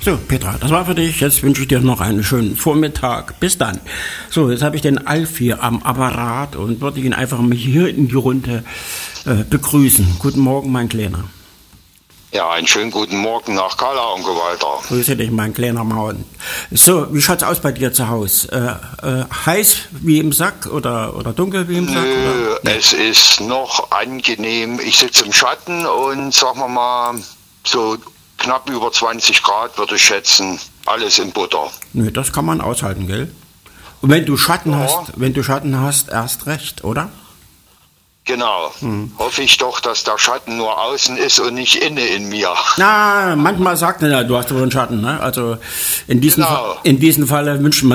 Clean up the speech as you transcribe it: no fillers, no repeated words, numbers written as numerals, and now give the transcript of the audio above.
So, Petra, das war für dich. Jetzt wünsche ich dir noch einen schönen Vormittag. Bis dann. So, jetzt habe ich den Alf hier am Apparat und würde ihn einfach mal hier in die Runde begrüßen. Guten Morgen, mein Kleiner. Ja, einen schönen guten Morgen nach Kala, Onkel Walter. Grüße dich, mein kleiner Mauen. So, wie schaut's aus bei dir zu Hause? Heiß wie im Sack oder dunkel wie im Sack? Nö, oder? Nee. es ist noch angenehm. Ich sitze im Schatten und sagen wir mal, so knapp über 20 Grad würde ich schätzen. Alles in Butter. Nö, das kann man aushalten, gell? Und wenn du Schatten hast, erst recht, oder? Genau. Hoffe ich doch, dass der Schatten nur außen ist und nicht inne in mir. Na, manchmal sagt er, du hast wohl einen Schatten, ne? Also in diesem Genau. in diesem Falle wünscht man